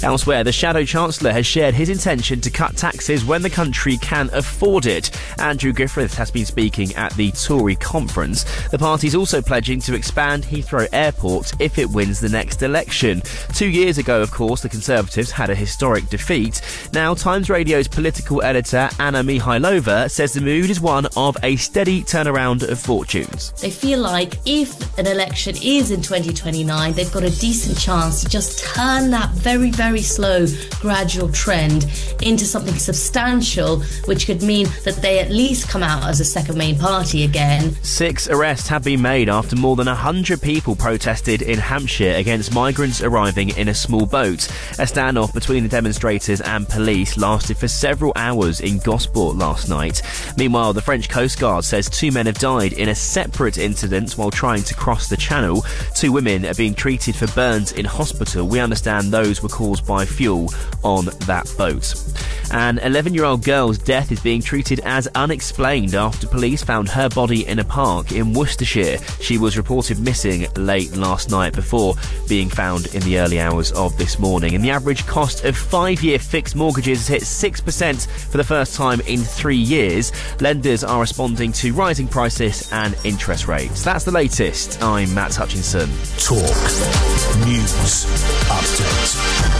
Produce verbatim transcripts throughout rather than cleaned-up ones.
Elsewhere, the Shadow Chancellor has shared his intention to cut taxes when the country can afford it. Andrew Griffiths has been speaking at the Tory conference. The party's also pledging to expand Heathrow Airport if it wins the next election. Two years ago, of course, the Conservatives had a historic defeat. Now, Times Radio's political editor Anna Mihailova says the mood is one of a steady turnaround of fortunes. They feel like if an election is in twenty twenty-nine, they've got a decent chance to just turn that very, very slow, gradual trend into something substantial, which could mean that they at least come out as a second main party again. Six arrests have been made after more than one hundred people protested in Hampshire against migrants arriving in a small boat. A standoff between the demonstrators and police lasted for several hours in Gosport last night. Meanwhile, the French Coast Guard says two men have died in a separate incident while trying to cross the channel. Two women are being treated for burns in hospital. We understand those were caused by fuel on that boat. An eleven-year-old girl's death is being treated as unexplained after police found her body in a park in Worcestershire. She was reported missing late last night before being found in the early hours of this morning. And the average cost of five-year fixed mortgages has hit six percent for the first time in three years. Lenders are responding to rising prices and interest rates. That's the latest. I'm Matt Hutchinson. Talk News Update.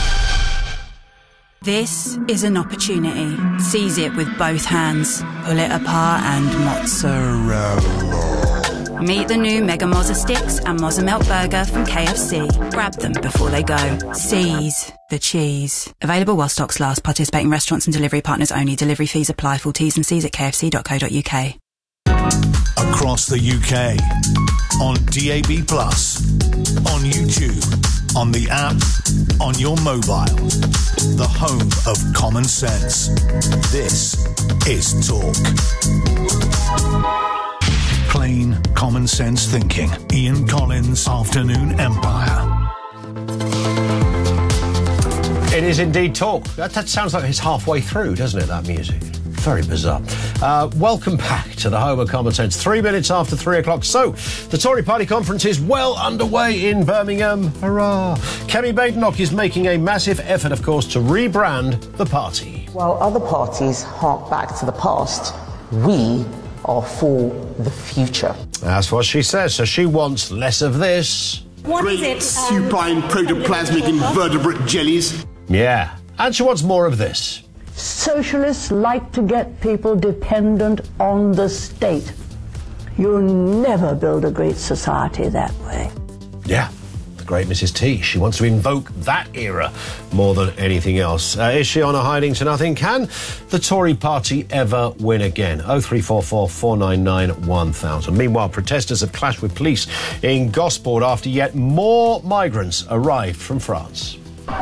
This is an opportunity. Seize it with both hands. Pull it apart and mozzarella. Meet the new Mega Mozza Sticks and Mozza Melt Burger from K F C. Grab them before they go. Seize the cheese. Available while stocks last. Participating restaurants and delivery partners only. Delivery fees apply. Full T's and C's at k f c dot co dot u k. Across the U K, on D A B plus, on YouTube, on the app, on your mobile. The home of common sense. This is Talk. Plain common sense thinking. Ian Collins, Afternoon Empire. It is indeed Talk. That, that sounds like it's halfway through, doesn't it, that music? Very bizarre. Uh, welcome back to the home of common sense. Three minutes after three o'clock. So, the Tory party conference is well underway in Birmingham. Hurrah! Kemi Badenoch is making a massive effort, of course, to rebrand the party. While other parties hark back to the past, we are for the future. That's what she says. So she wants less of this. What is it? Supine protoplasmic invertebrate jellies. Yeah. And she wants more of this. Socialists like to get people dependent on the state. You'll never build a great society that way. Yeah, the great Missus T. She wants to invoke that era more than anything else. Uh, is she on a hiding to nothing? Can the Tory party ever win again? oh three four four, four nine nine, one thousand. Meanwhile, protesters have clashed with police in Gosport after yet more migrants arrived from France.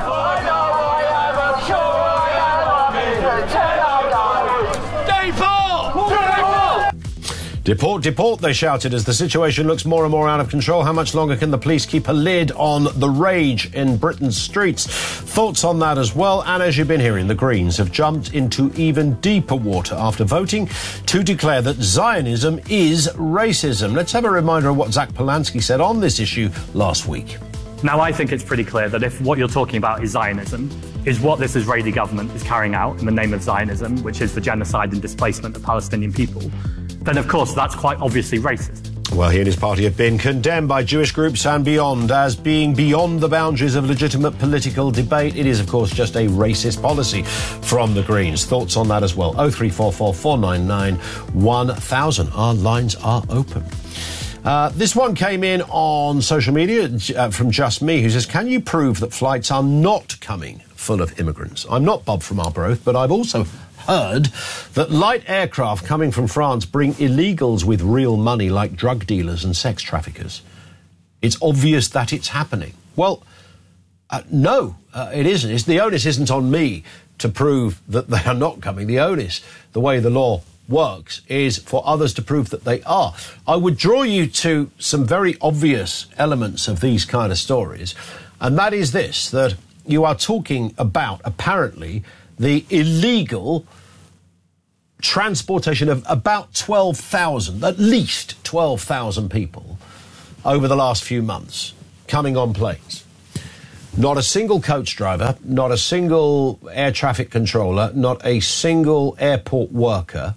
Deport, deport, they shouted as the situation looks more and more out of control. How much longer can the police keep a lid on the rage in Britain's streets? Thoughts on that as well. And as you've been hearing, the Greens have jumped into even deeper water after voting to declare that Zionism is racism. Let's have a reminder of what Zach Polanski said on this issue last week. Now, I think it's pretty clear that if what you're talking about is Zionism, is what this Israeli government is carrying out in the name of Zionism, which is the genocide and displacement of Palestinian people, then of course that's quite obviously racist. Well, he and his party have been condemned by Jewish groups and beyond as being beyond the boundaries of legitimate political debate. It is, of course, just a racist policy from the Greens. Thoughts on that as well. oh three four four, four nine nine, one thousand. Our lines are open. Uh, this one came in on social media uh, from Just Me, who says, can you prove that flights are not coming full of immigrants? I'm not Bob from Arbroath, but I've also heard that light aircraft coming from France bring illegals with real money like drug dealers and sex traffickers. It's obvious that it's happening. Well, uh, no, uh, it isn't. It's, the onus isn't on me to prove that they are not coming. The onus, the way the law works, is for others to prove that they are. I would draw you to some very obvious elements of these kind of stories, and that is this, that you are talking about, apparently, the illegal transportation of about twelve thousand, at least twelve thousand people over the last few months coming on planes. Not a single coach driver, not a single air traffic controller, not a single airport worker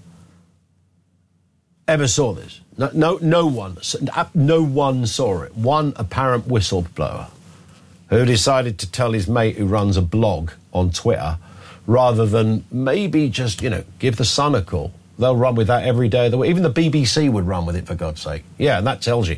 ever saw this. No, no, no one, no one saw it. One apparent whistleblower who decided to tell his mate who runs a blog on Twitter, rather than maybe just, you know, give the Sun a call. They'll run with that every day of the week. Even the B B C would run with it, for God's sake. Yeah, and that tells you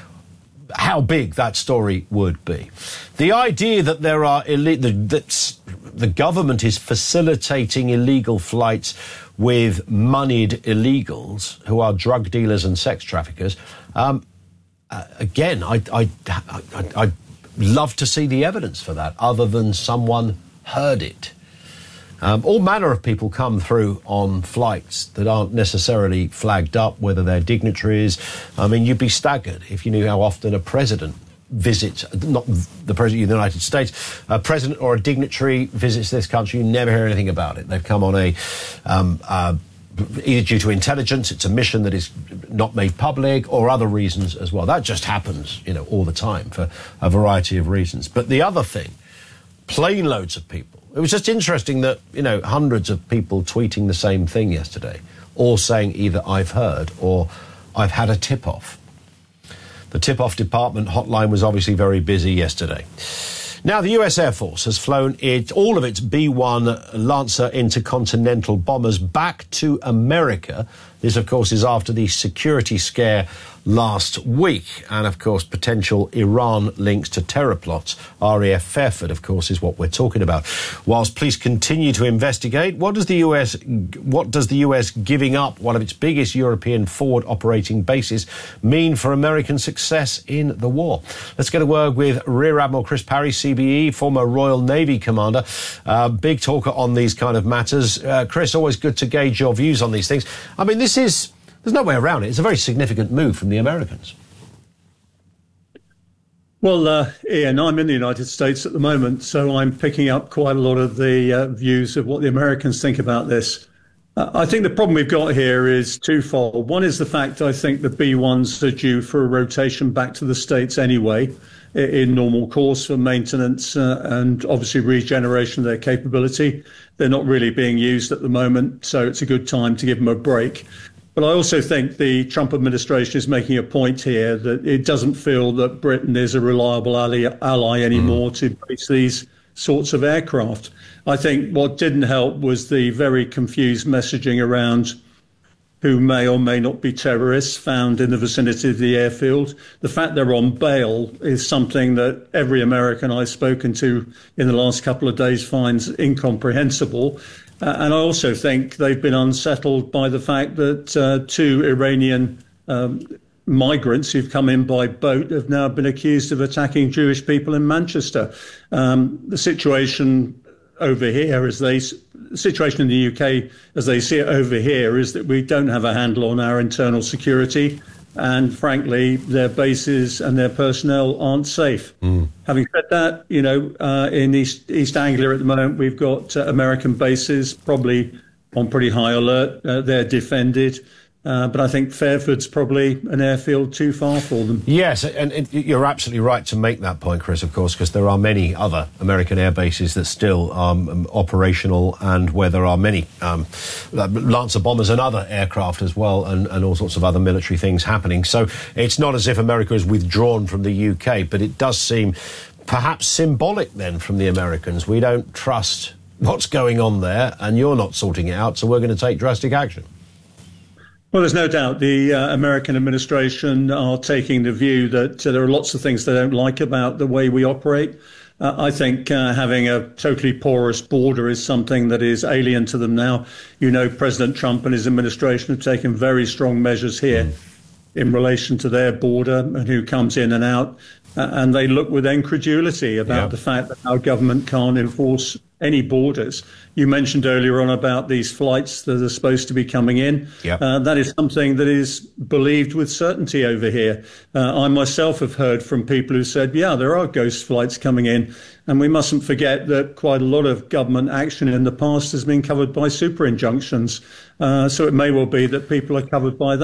how big that story would be. The idea that there are ille- the, that the government is facilitating illegal flights with moneyed illegals who are drug dealers and sex traffickers, um, uh, again, I, I, I, I'd love to see the evidence for that, other than someone heard it. Um, all manner of people come through on flights that aren't necessarily flagged up, whether they're dignitaries. I mean, you'd be staggered if you knew how often a president visits, not the president of the United States, a president or a dignitary visits this country. You never hear anything about it. They've come on a, um, uh, either due to intelligence, it's a mission that is not made public, or other reasons as well. That just happens, you know, all the time for a variety of reasons. But the other thing, plane loads of people. It was just interesting that, you know, hundreds of people tweeting the same thing yesterday, all saying either I've heard or I've had a tip-off. The tip-off department hotline was obviously very busy yesterday. Now, the U S Air Force has flown it, all of its B one Lancer intercontinental bombers back to America. This, of course, is after the security scare last week, and of course potential Iran links to terror plots. R A F Fairford, of course, is what we're talking about. Whilst police continue to investigate, what does the U S what does the U S giving up one of its biggest European forward operating bases mean for American success in the war? Let's get a word with Rear Admiral Chris Parry, C B E, former Royal Navy commander, uh, big talker on these kind of matters. Uh, Chris, always good to gauge your views on these things. I mean, this is There's no way around it. It's a very significant move from the Americans. Well, uh, Ian, I'm in the United States at the moment, so I'm picking up quite a lot of the uh, views of what the Americans think about this. Uh, I think the problem we've got here is twofold. One is the fact I think the B ones are due for a rotation back to the States anyway, in normal course for maintenance uh, and obviously regeneration of their capability. They're not really being used at the moment, so it's a good time to give them a break. But I also think the Trump administration is making a point here that it doesn't feel that Britain is a reliable ally, ally anymore mm. to base these sorts of aircraft. I think what didn't help was the very confused messaging around who may or may not be terrorists found in the vicinity of the airfield. The fact they're on bail is something that every American I've spoken to in the last couple of days finds incomprehensible. Uh, and I also think they've been unsettled by the fact that uh, two Iranian um, migrants who've come in by boat have now been accused of attacking Jewish people in Manchester. Um, the situation over here, as they, the situation in the U K, as they see it over here, is that we don't have a handle on our internal security. And frankly, their bases and their personnel aren't safe. Mm. Having said that, you know, uh, in East, East Anglia at the moment, we've got uh, American bases probably on pretty high alert. Uh, they're defended. Uh, but I think Fairford's probably an airfield too far for them. Yes, and it, you're absolutely right to make that point, Chris, of course, because there are many other American air bases that still are um, operational, and where there are many um, Lancer bombers and other aircraft as well, and, and all sorts of other military things happening. So it's not as if America is withdrawn from the U K, but it does seem perhaps symbolic then from the Americans. We don't trust what's going on there, and you're not sorting it out, so we're going to take drastic action. Well, there's no doubt the uh, American administration are taking the view that uh, there are lots of things they don't like about the way we operate. Uh, I think uh, having a totally porous border is something that is alien to them now. You know, President Trump and his administration have taken very strong measures here mm. in relation to their border and who comes in and out. Uh, and they look with incredulity about yeah. the fact that our government can't enforce any borders. You mentioned earlier on about these flights that are supposed to be coming in. Yep. Uh, that is something that is believed with certainty over here. Uh, I myself have heard from people who said, yeah, there are ghost flights coming in. And we mustn't forget that quite a lot of government action in the past has been covered by super injunctions. Uh, so it may well be that people are covered by that.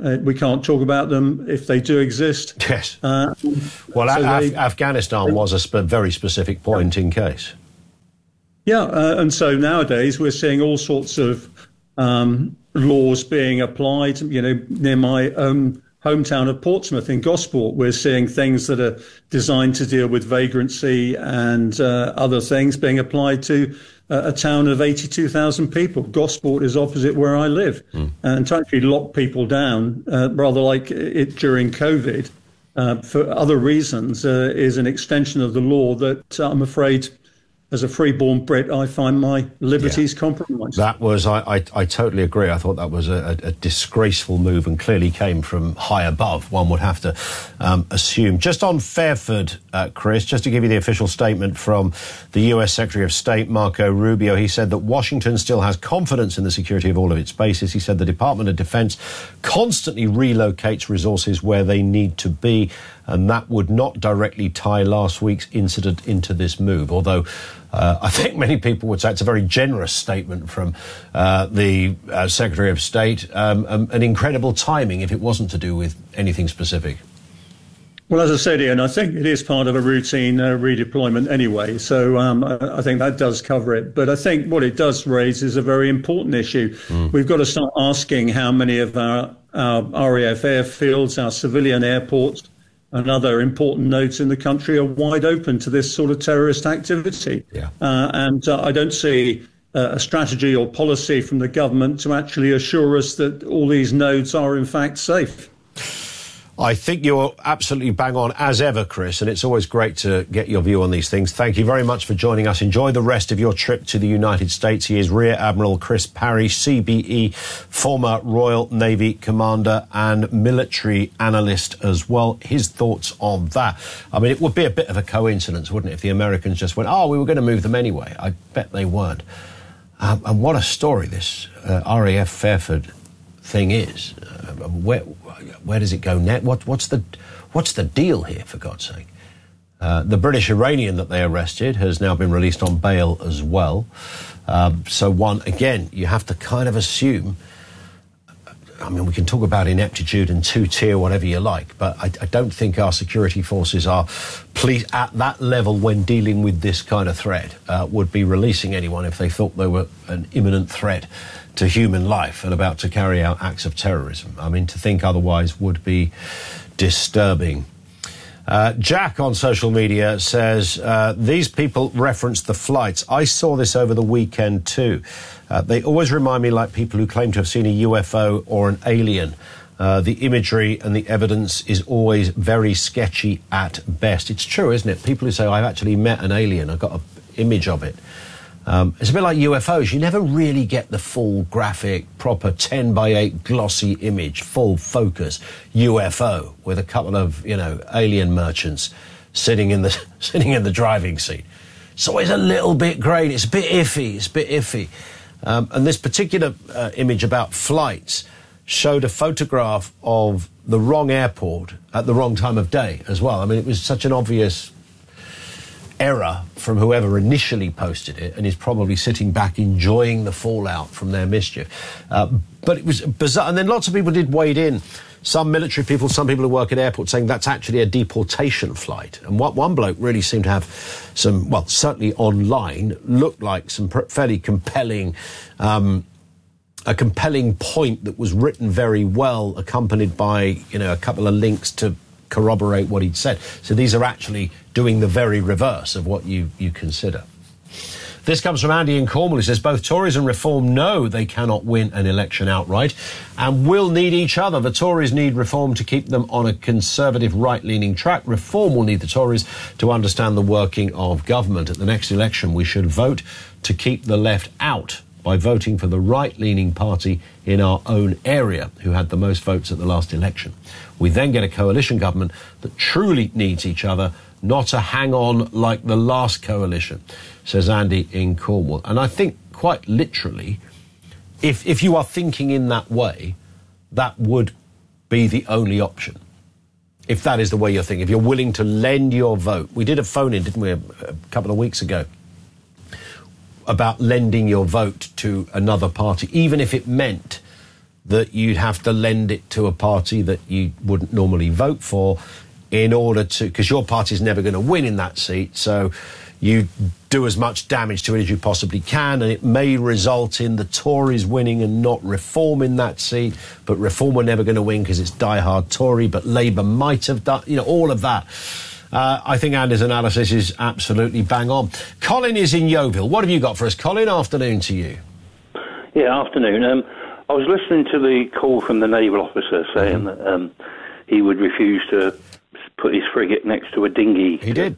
Uh, we can't talk about them if they do exist. Yes. Uh, well, so Af- they, Afghanistan was a sp- very specific point in case. Yeah, uh, and so nowadays we're seeing all sorts of um, laws being applied. You know, near my own hometown of Portsmouth in Gosport, we're seeing things that are designed to deal with vagrancy and uh, other things being applied to uh, a town of eighty-two thousand people. Gosport is opposite where I live. Mm. And to actually lock people down, uh, rather like it during COVID, uh, for other reasons, uh, is an extension of the law that uh, I'm afraid, as a freeborn Brit, I find my liberties yeah. compromised. That was, I, I, I totally agree. I thought that was a, a disgraceful move and clearly came from high above, one would have to um, assume. Just on Fairford, uh, Chris, just to give you the official statement from the U S Secretary of State, Marco Rubio, he said that Washington still has confidence in the security of all of its bases. He said the Department of Defense constantly relocates resources where they need to be, and that would not directly tie last week's incident into this move, although Uh, I think many people would say it's a very generous statement from uh, the uh, Secretary of State, um, um, an incredible timing if it wasn't to do with anything specific. Well, as I said, Ian, I think it is part of a routine uh, redeployment anyway, so um, I, I think that does cover it. But I think what it does raise is a very important issue. Mm. We've got to start asking how many of our, our R A F airfields, our civilian airports, and other important nodes in the country are wide open to this sort of terrorist activity. Yeah. Uh, and uh, I don't see uh, a strategy or policy from the government to actually assure us that all these nodes are in fact safe. I think you're absolutely bang on as ever, Chris, and it's always great to get your view on these things. Thank you very much for joining us. Enjoy the rest of your trip to the United States. He is Rear Admiral Chris Parry, C B E, former Royal Navy commander and military analyst as well. His thoughts on that. I mean, it would be a bit of a coincidence, wouldn't it, if the Americans just went, oh, we were going to move them anyway. I bet they weren't. Um, and what a story this uh, R A F Fairford thing is. Uh, where, where does it go next? What, what's the what's the deal here, for God's sake? Uh, the British Iranian that they arrested has now been released on bail as well. Um, so one, again, you have to kind of assume, I mean, we can talk about ineptitude and two-tier, whatever you like, but I, I don't think our security forces are pleased at that level when dealing with this kind of threat, uh, would be releasing anyone if they thought they were an imminent threat to human life and about to carry out acts of terrorism. I mean, to think otherwise would be disturbing. Uh, Jack on social media says, uh, these people reference the flights. I saw this over the weekend too. Uh, they always remind me like people who claim to have seen a U F O or an alien. Uh, the imagery and the evidence is always very sketchy at best. It's true, isn't it? People who say, I've actually met an alien, I've got an image of it. Um, it's a bit like U F Os. You never really get the full graphic, proper ten by eight glossy image, full focus U F O with a couple of, you know, alien merchants sitting in the sitting in the driving seat. It's always a little bit grey. It's a bit iffy. It's a bit iffy. Um, and this particular uh, image about flights showed a photograph of the wrong airport at the wrong time of day as well. I mean, it was such an obvious error from whoever initially posted it and is probably sitting back enjoying the fallout from their mischief. Uh, but it was bizarre. And then lots of people did wade in. Some military people, some people who work at airports saying that's actually a deportation flight. And what one bloke really seemed to have some, well, certainly online, looked like some fairly compelling, um, a compelling point that was written very well, accompanied by, you know, a couple of links to corroborate what he'd said. So these are actually doing the very reverse of what you, you consider. This comes from Andy in Cornwall. He says, both Tories and Reform know they cannot win an election outright and will need each other. The Tories need Reform to keep them on a conservative right-leaning track. Reform will need the Tories to understand the working of government. At the next election, we should vote to keep the left out by voting for the right-leaning party in our own area, who had the most votes at the last election. We then get a coalition government that truly needs each other, not a hang-on like the last coalition, says Andy in Cornwall. And I think, quite literally, if, if you are thinking in that way, that would be the only option. If that is the way you're thinking, if you're willing to lend your vote. We did a phone-in, didn't we, a, a couple of weeks ago, about lending your vote to another party, even if it meant that you'd have to lend it to a party that you wouldn't normally vote for in order to, because your party's never going to win in that seat, so you do as much damage to it as you possibly can, and it may result in the Tories winning and not Reform in that seat, but Reform were never going to win because it's die-hard Tory, but Labour might have done, you know, all of that. Uh, I think Andy's analysis is absolutely bang on. Colin is in Yeovil. What have you got for us, Colin? Afternoon to you. Yeah, afternoon. Um, I was listening to the call from the naval officer saying mm-hmm. that um, he would refuse to put his frigate next to a dinghy. He did.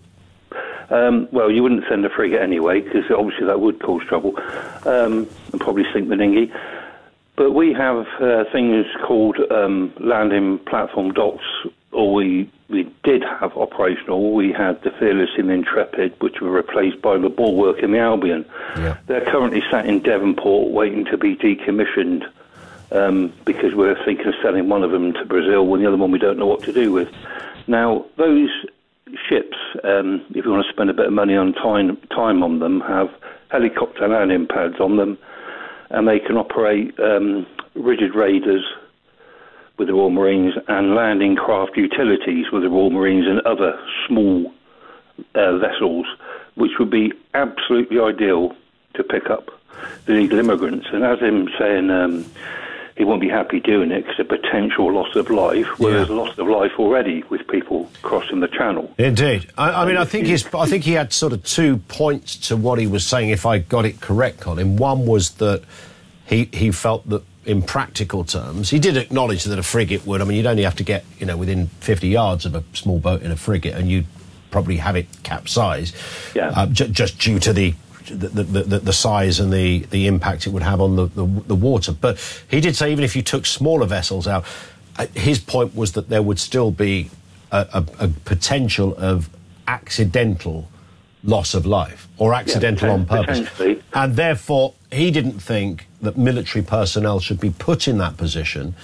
Um, well, you wouldn't send a frigate anyway, because obviously that would cause trouble, um, and probably sink the dinghy. But we have uh, things called um, landing platform docks, or we we did have operational. We had the Fearless and the Intrepid, which were replaced by the Bulwark and the Albion. Yeah. They're currently sat in Devonport waiting to be decommissioned, um, because we're thinking of selling one of them to Brazil, and the other one we don't know what to do with. Now, those ships, um, if you want to spend a bit of money on time, time on them, have helicopter landing pads on them, and they can operate um, rigid raiders with the Royal Marines and landing craft utilities with the Royal Marines and other small uh, vessels, which would be absolutely ideal to pick up the illegal immigrants. And as him saying, um, he won't be happy doing it because of potential loss of life, where yeah. there's loss of life already with people crossing the channel. Indeed. I, I mean, I think his, I think he had sort of two points to what he was saying, if I got it correct, Colin. One was that he he felt that in practical terms, he did acknowledge that a frigate would, I mean, you'd only have to get, you know, within fifty yards of a small boat in a frigate and you'd probably have it capsize, yeah. uh, j- just due to the The, the, the, the size and the, the impact it would have on the, the, the water. But he did say even if you took smaller vessels out, uh, his point was that there would still be a, a, a potential of accidental loss of life or accidental yeah, on purpose. And therefore, he didn't think that military personnel should be put in that position,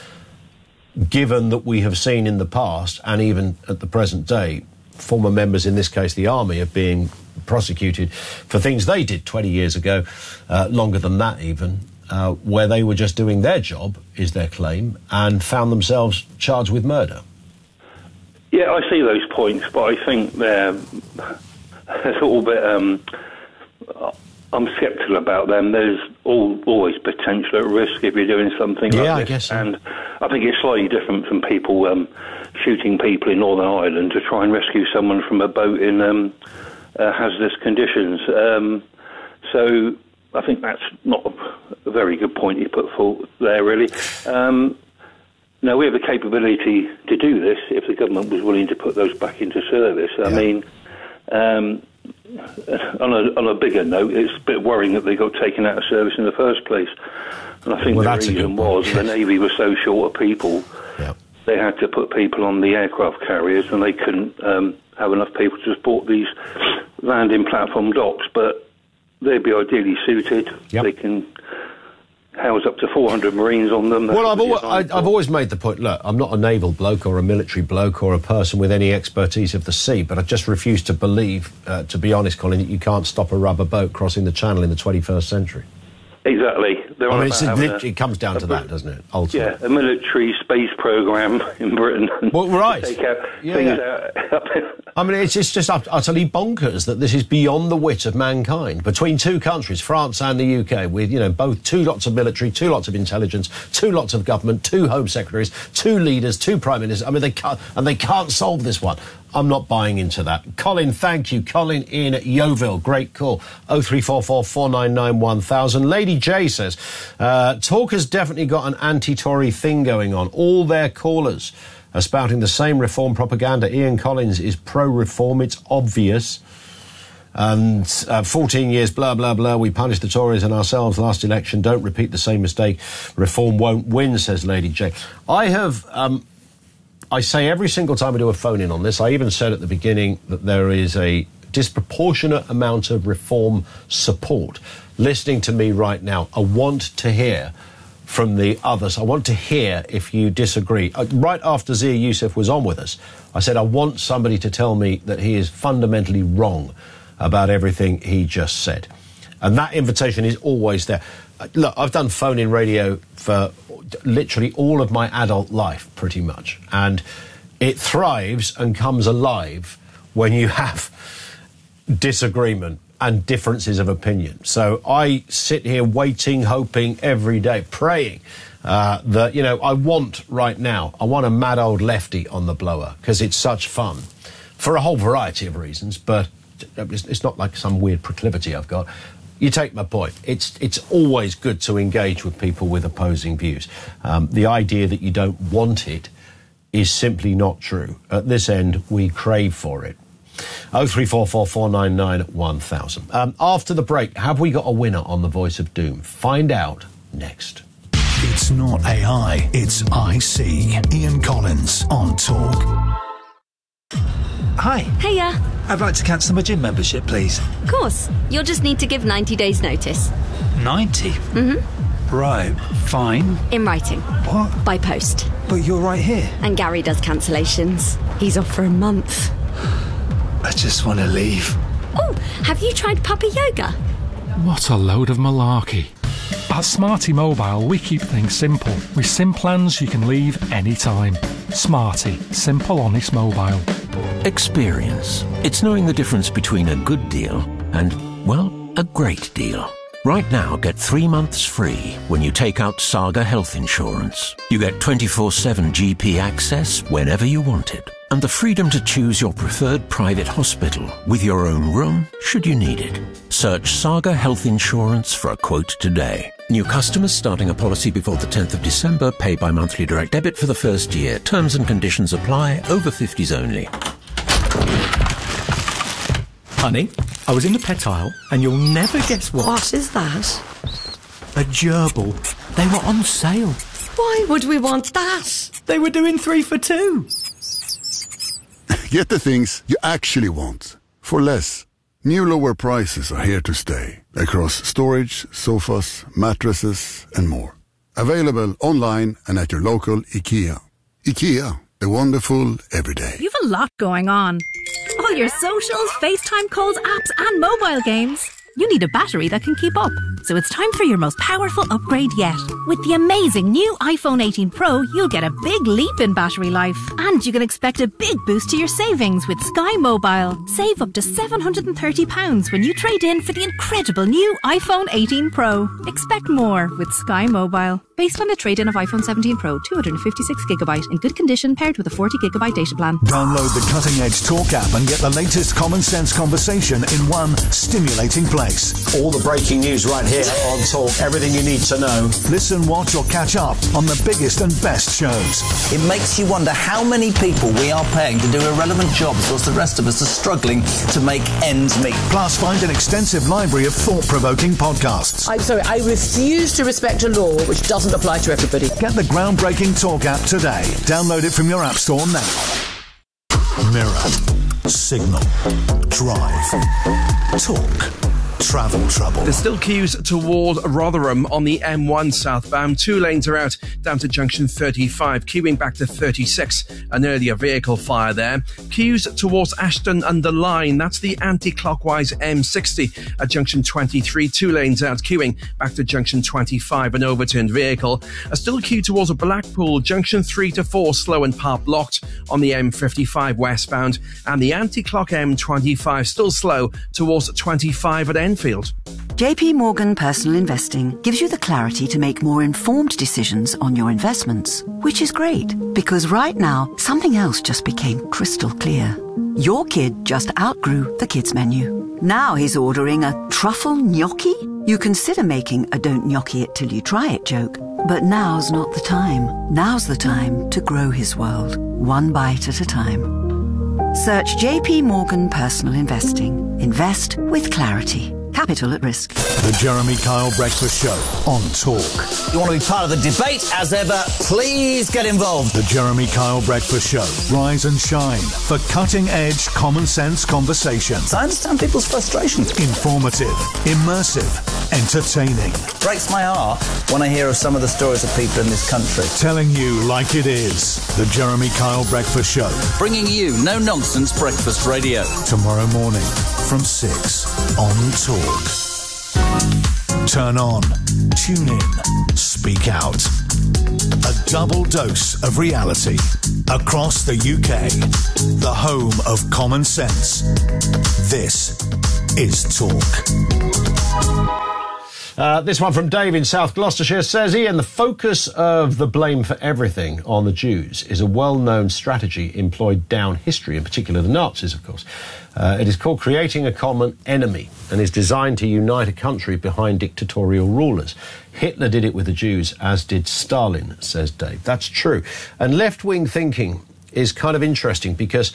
given that we have seen in the past and even at the present day, former members, in this case the Army, are being prosecuted for things they did twenty years ago, uh, longer than that even, uh, where they were just doing their job, is their claim, and found themselves charged with murder. Yeah, I see those points, but I think they're a little bit... Um, I'm sceptical about them. There's all, always potential at risk if you're doing something yeah, like I this. guess so. And I think it's slightly different from people um, shooting people in Northern Ireland to try and rescue someone from a boat in um, uh, hazardous conditions. Um, so I think that's not a very good point you put forward there, really. Um, now, we have the capability to do this if the government was willing to put those back into service. I yeah. mean... Um, On a, on a bigger note, it's a bit worrying that they got taken out of service in the first place. And I think well, the that's reason was the Navy was so short of people, yep. they had to put people on the aircraft carriers and they couldn't um, have enough people to support these landing platform docks. But they'd be ideally suited. Yep. They can house up to four hundred Marines on them. That's well, I've always, I, I've always made the point, look, I'm not a naval bloke or a military bloke or a person with any expertise of the sea, but I just refuse to believe, uh, to be honest, Colin, that you can't stop a rubber boat crossing the channel in the twenty-first century. Exactly. They're I on mean, it's, about it, a, it comes down to that, doesn't it? Ultimately. Yeah, a military space program in Britain. Well, right. Take out yeah, things yeah. out. I mean, it's, it's just utterly bonkers that this is beyond the wit of mankind. Between two countries, France and the U K, with, you know, both two lots of military, two lots of intelligence, two lots of government, two home secretaries, two leaders, two prime ministers. I mean, they can't, and they can't solve this one. I'm not buying into that. Colin, thank you. Colin in Yeovil, great call. oh three four four, four nine nine, one thousand. Lady J says, uh, talk has definitely got an anti-Tory thing going on. All their callers are spouting the same reform propaganda. Ian Collins is pro-reform, it's obvious. And uh, fourteen years, blah, blah, blah, we punished the Tories and ourselves last election. Don't repeat the same mistake. Reform won't win, says Lady J. I have... Um, I say every single time I do a phone-in on this, I even said at the beginning that there is a disproportionate amount of reform support. Listening to me right now, I want to hear from the others. I want to hear if you disagree. Uh, right after Zia Youssef was on with us, I said I want somebody to tell me that he is fundamentally wrong about everything he just said. And that invitation is always there. Look, I've done phone-in radio for literally all of my adult life, pretty much. And it thrives and comes alive when you have disagreement and differences of opinion. So I sit here waiting, hoping every day, praying uh, that, you know, I want right now, I want a mad old lefty on the blower because it's such fun for a whole variety of reasons, but it's, it's not like some weird proclivity I've got. You take my point. It's it's always good to engage with people with opposing views. Um, the idea that you don't want it is simply not true. At this end, we crave for it. oh three four four, four nine nine, one thousand. Um, after the break, have we got a winner on The Voice of Doom? Find out next. It's not A I, it's I C. Ian Collins on Talk. Hi. Hiya. I'd like to cancel my gym membership, please. Of course. You'll just need to give ninety days notice. ninety? Mm-hmm. Right. Fine. In writing. What? By post. But you're right here. And Gary does cancellations. He's off for a month. I just want to leave. Oh, have you tried puppy yoga? What a load of malarkey. At Smarty Mobile, we keep things simple. With SIM plans you can leave anytime. Smarty. Simple, honest mobile. Experience. It's knowing the difference between a good deal and, well, a great deal. Right now, get three months free when you take out Saga Health Insurance. You get twenty-four seven G P access whenever you want it, and the freedom to choose your preferred private hospital with your own room should you need it. Search Saga Health Insurance for a quote today. New customers starting a policy before the tenth of December pay by monthly direct debit for the first year. Terms and conditions apply. Over fifties only. Honey, I was in the pet aisle, and you'll never guess what. What is that? A gerbil. They were on sale. Why would we want that? They were doing three for two. Get the things you actually want for less. New lower prices are here to stay across storage, sofas, mattresses, and more. Available online and at your local IKEA. IKEA, the wonderful everyday. You've a lot going on. All your socials, FaceTime calls, apps, and mobile games. You need a battery that can keep up. So it's time for your most powerful upgrade yet. With the amazing new iPhone eighteen Pro, you'll get a big leap in battery life. And you can expect a big boost to your savings with Sky Mobile. Save up to seven hundred thirty pounds when you trade in for the incredible new iPhone eighteen Pro. Expect more with Sky Mobile. Based on a trade-in of iPhone seventeen Pro, two hundred fifty-six gigabyte in good condition paired with a forty gigabyte data plan. Download the Cutting Edge Talk app and get the latest common sense conversation in one stimulating place. All the breaking news right here on Talk. Everything you need to know. Listen, watch or catch up on the biggest and best shows. It makes you wonder how many people we are paying to do irrelevant jobs whilst the rest of us are struggling to make ends meet. Plus, find an extensive library of thought-provoking podcasts. I'm sorry, I refuse to respect a law which doesn't apply to everybody. Get the groundbreaking Talk app today. Download it from your app store now. Mirror, Signal, Drive, Talk. Travel trouble. There's still queues toward Rotherham on the M one southbound. Two lanes are out down to junction thirty-five, queuing back to thirty-six. An earlier vehicle fire there. Queues towards Ashton under Lyne. That's the anti-clockwise M sixty at junction twenty-three. Two lanes out, queuing back to junction twenty-five. An overturned vehicle. A still queue towards Blackpool. Junction three to four slow and part blocked on the M fifty-five westbound. And the anti-clock M twenty-five still slow towards twenty-five at Enfield. J P Morgan Personal Investing gives you the clarity to make more informed decisions on your investments, which is great because right now something else just became crystal clear. Your kid just outgrew the kids menu. Now he's ordering a truffle gnocchi. You consider making a don't gnocchi it till you try it joke, but now's not the time. Now's the time to grow his world, one bite at a time. Search J P Morgan Personal Investing. Invest with clarity. Capital at risk. The Jeremy Kyle Breakfast Show on Talk. You want to be part of the debate? As ever, please get involved. The Jeremy Kyle Breakfast Show. Rise and shine for cutting-edge, common-sense conversations. I understand people's frustrations. Informative, immersive, entertaining. Breaks my heart when I hear of some of the stories of people in this country. Telling you like it is. The Jeremy Kyle Breakfast Show. Bringing you no-nonsense breakfast radio. Tomorrow morning from six on Talk. Turn on, tune in, speak out. A double dose of reality across the U K. The home of common sense. This is Talk. Uh, this one from Dave in South Gloucestershire says, Ian, the focus of the blame for everything on the Jews is a well-known strategy employed down history, in particular the Nazis, of course. Uh, it is called creating a common enemy and is designed to unite a country behind dictatorial rulers. Hitler did it with the Jews, as did Stalin, says Dave. That's true. And left-wing thinking is kind of interesting because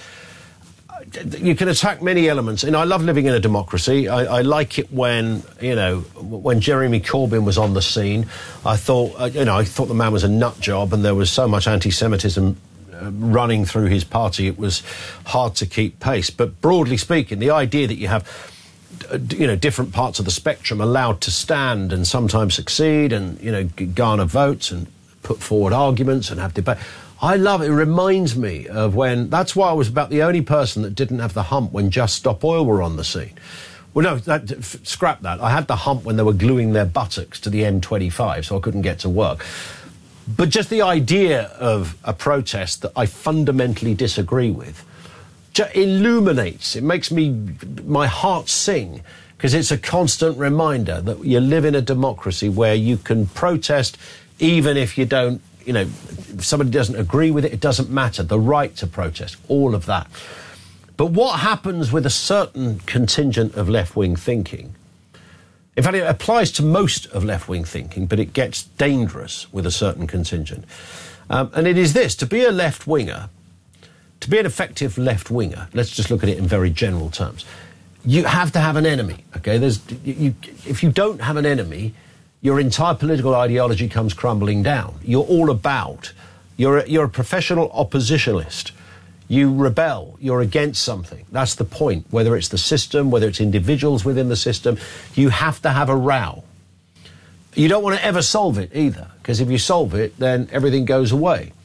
you can attack many elements, and I love living in a democracy. I, I like it when, you know, when Jeremy Corbyn was on the scene. I thought, uh, you know, I thought the man was a nut job, and there was so much anti-Semitism uh, running through his party, it was hard to keep pace. But broadly speaking, the idea that you have, uh, you know, different parts of the spectrum allowed to stand and sometimes succeed, and you know, garner votes and put forward arguments and have debate. I love it. It reminds me of when... That's why I was about the only person that didn't have the hump when Just Stop Oil were on the scene. Well, no, that, f- scrap that. I had the hump when they were gluing their buttocks to the M twenty-five, so I couldn't get to work. But just the idea of a protest that I fundamentally disagree with just illuminates. It makes me... my heart sing, because it's a constant reminder that you live in a democracy where you can protest even if you don't... You know, if somebody doesn't agree with it, it doesn't matter. The right to protest, all of that. But what happens with a certain contingent of left-wing thinking, in fact, it applies to most of left-wing thinking, but it gets dangerous with a certain contingent. Um, and it is this, to be a left-winger, to be an effective left-winger, let's just look at it in very general terms, you have to have an enemy, OK? There's, you, if you don't have an enemy, your entire political ideology comes crumbling down. You're all about, you're a, you're a professional oppositionalist. You rebel, you're against something. That's the point. Whether it's the system, whether it's individuals within the system, you have to have a row. You don't want to ever solve it either, because if you solve it, then everything goes away.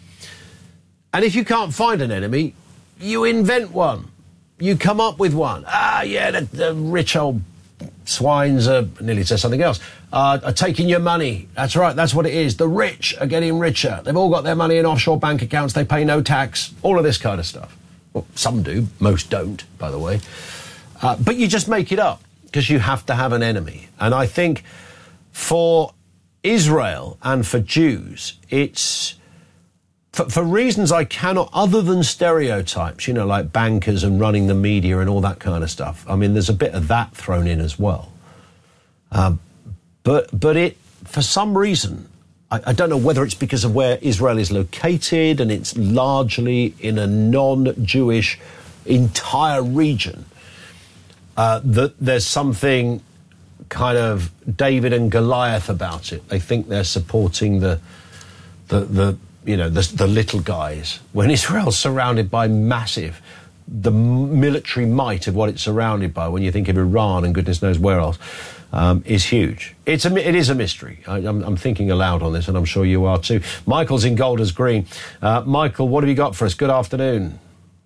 And if you can't find an enemy, you invent one. You come up with one. Ah, yeah, the, the rich old swines are, nearly said something else, uh, are taking your money. That's right, that's what it is. The rich are getting richer. They've all got their money in offshore bank accounts. They pay no tax. All of this kind of stuff. Well, some do. Most don't, by the way. Uh, but you just make it up because you have to have an enemy. And I think for Israel and for Jews, it's... For, for reasons I cannot, other than stereotypes, you know, like bankers and running the media and all that kind of stuff. I mean, there's a bit of that thrown in as well. Um, but but it, for some reason, I, I don't know whether it's because of where Israel is located and it's largely in a non-Jewish entire region, uh, that there's something kind of David and Goliath about it. They think they're supporting the the the you know, the, the little guys, when Israel's surrounded by massive, the military might of what it's surrounded by, when you think of Iran and goodness knows where else, um, is huge. It's a, it is a mystery. I, I'm, I'm thinking aloud on this, and I'm sure you are too. Michael's in Golders Green. Uh, Michael, what have you got for us? Good afternoon.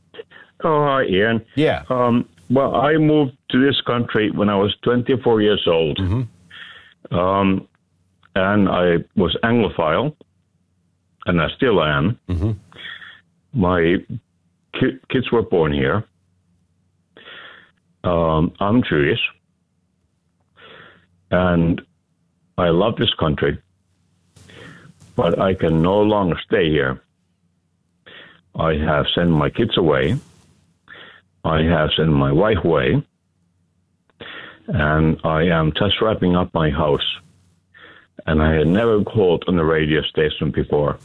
Oh, hi, Ian. Yeah. Um, well, I moved to this country when I was twenty-four years old. Mm-hmm. Um, and I was Anglophile. And I still am. Mm-hmm. My ki- kids were born here. Um, I'm Jewish. And I love this country. But I can no longer stay here. I have sent my kids away. I have sent my wife away. And I am just wrapping up my house. And I had never called on the radio station before.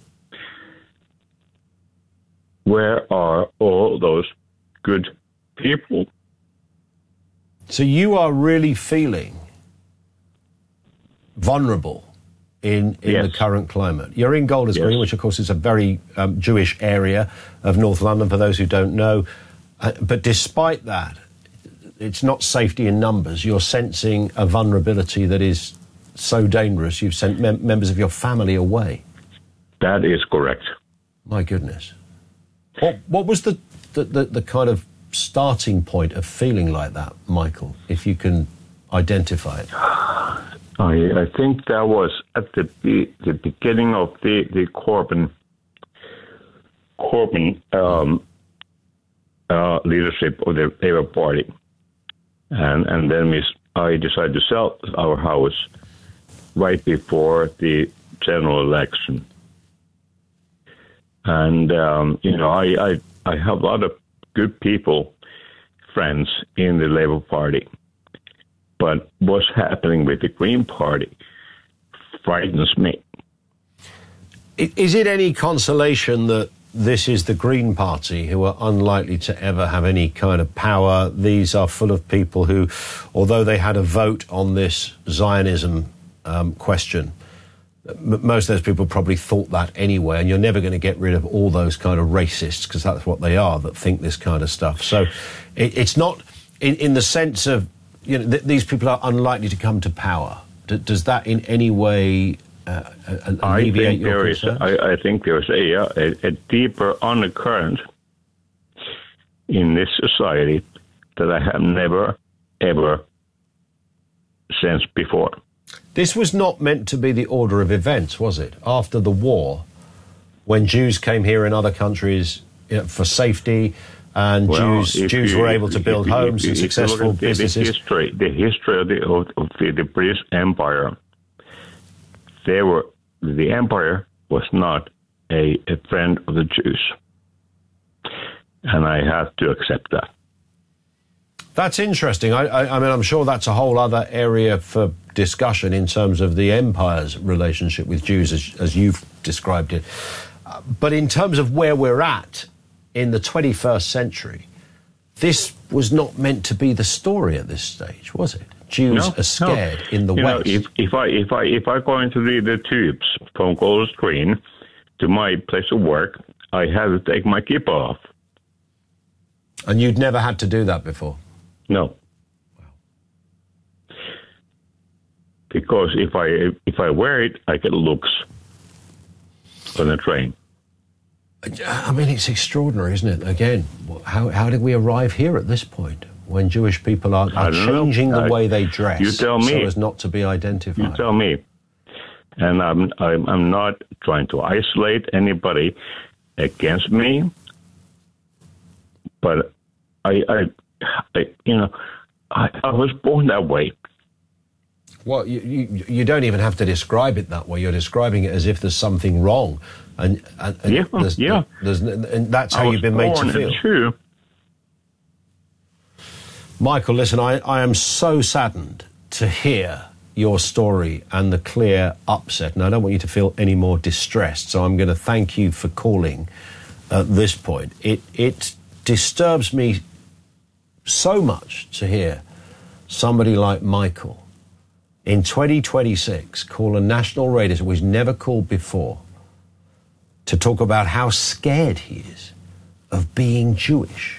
Where are all those good people? So you are really feeling vulnerable in, in yes. the current climate. You're in Golders Green, yes. which of course is a very um, Jewish area of North London, for those who don't know. Uh, but despite that, it's not safety in numbers. You're sensing a vulnerability that is so dangerous. You've sent mem- members of your family away. That is correct. My goodness. What, what was the, the, the, the kind of starting point of feeling like that, Michael, if you can identify it? I, I think that was at the the beginning of the, the Corbyn Corbyn um, uh, leadership of the Labour Party, and and then we, I decided to sell our house right before the general election, and um, you know I, I I have a lot of good people, friends in the Labour Party. But what's happening with the Green Party frightens me. Is it any consolation that this is the Green Party, who are unlikely to ever have any kind of power? These are full of people who, although they had a vote on this Zionism um, question, m- most of those people probably thought that anyway, and you're never going to get rid of all those kind of racists, because that's what they are, that think this kind of stuff. So it, it's not in, in the sense of, you know, th- these people are unlikely to come to power. D- does that in any way uh, alleviate I think your there is, concerns? I, I think there's a, a, a deeper undercurrent in this society that I have never, ever sensed before. This was not meant to be the order of events, was it? After the war, when Jews came here in other countries, you know, for safety, and well, Jews Jews you, were able to build if, homes if, and if successful the, businesses. The history, the history of the, of, of the, the British Empire, they were the empire was not a, a friend of the Jews, and I have to accept that. That's interesting. I, I, I mean, I'm sure that's a whole other area for discussion in terms of the empire's relationship with Jews, as, as you've described it. Uh, but in terms of where we're at in the twenty-first century, this was not meant to be the story at this stage, was it? Jews no, are scared no. in the you West. Know, if, if I if I if I go into the, the tubes from Golders Green to my place of work, I have to take my kippah off. And you'd never had to do that before? No. Because if I if I wear it, I get looks on the train. I mean, it's extraordinary, isn't it? Again, how how did we arrive here at this point, when Jewish people are, are changing know. the I, way they dress you tell me. so as not to be identified? You tell me. And I'm I'm, I'm not trying to isolate anybody against me, but I, I, I you know, I, I was born that way. Well, you, you you don't even have to describe it that way. You're describing it as if there's something wrong, and, and, and yeah, there's, yeah, there's, and that's how you've been made to feel. True. Michael, listen, I, I am so saddened to hear your story and the clear upset, and I don't want you to feel any more distressed. So I'm going to thank you for calling at this point. It it disturbs me so much to hear somebody like Michael in twenty twenty-six call a national radio that was never called before to talk about how scared he is of being Jewish.